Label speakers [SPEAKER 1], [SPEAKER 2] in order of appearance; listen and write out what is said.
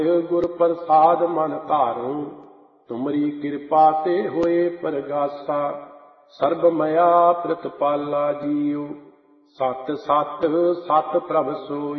[SPEAKER 1] ਗੁਰ ਪ੍ਰਸਾਦ ਮਨ ਧਾਰੂ, ਤੁਮਰੀ ਕਿਰਪਾ ਤੇ ਹੋਏ ਪਰਗਾਸਾ। ਸਰਬ ਮਇਆ ਪ੍ਰਤਪਾਲਾ ਜੀਉ, ਸਤ ਸਤ ਸਤ ਪ੍ਰਭ ਸੋਈ।